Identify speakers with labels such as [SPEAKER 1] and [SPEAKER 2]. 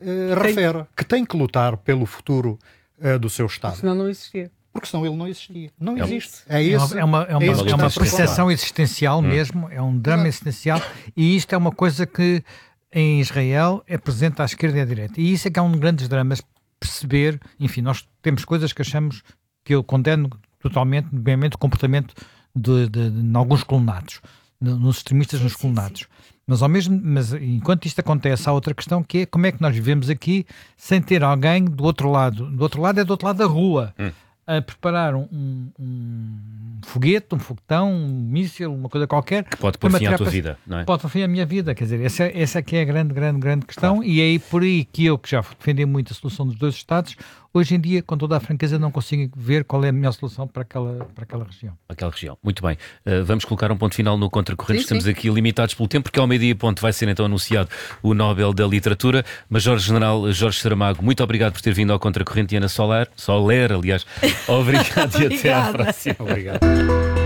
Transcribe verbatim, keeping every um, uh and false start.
[SPEAKER 1] uh, refere, que tem que lutar pelo futuro uh, do seu Estado.
[SPEAKER 2] Senão não existia.
[SPEAKER 1] Porque senão ele não existia. Não
[SPEAKER 3] é
[SPEAKER 1] existe. É, esse,
[SPEAKER 4] é uma, é uma, é uma, é uma percepção existencial
[SPEAKER 3] hum.
[SPEAKER 4] mesmo, é um drama existencial, e isto é uma coisa que em Israel é presente à esquerda e à direita. E isso é que é um dos grandes dramas, perceber, enfim, nós temos coisas que achamos que eu condeno totalmente, obviamente, o comportamento de, de, de, de alguns colonados, de, nos extremistas sim, nos colonados. Sim, sim. Mas, ao mesmo, mas enquanto isto acontece, há outra questão que é como é que nós vivemos aqui sem ter alguém do outro lado. Do outro lado é do outro lado da rua. Hum. A preparar um, um, um foguete, um foguetão, um míssil, uma coisa qualquer.
[SPEAKER 3] Que pode pôr fim à tua vida, não é?
[SPEAKER 4] Pode pôr fim à minha vida, quer dizer, essa, essa é que é a grande, grande, grande questão, claro. E é aí por aí que eu, que já defendi muito a solução dos dois Estados, hoje em dia, com toda a franqueza, não consigo ver qual é a melhor solução para aquela, para aquela região.
[SPEAKER 3] Aquela região. Muito bem. Uh, vamos colocar um ponto final no Contracorrente. Estamos sim. aqui limitados pelo tempo, porque ao meio-dia ponto vai ser então anunciado o Nobel da Literatura. Major-General Jorge Saramago, muito obrigado por ter vindo ao Contracorrente. E Ana Soler, Soler, aliás, obrigado e até à próxima.
[SPEAKER 1] Obrigado.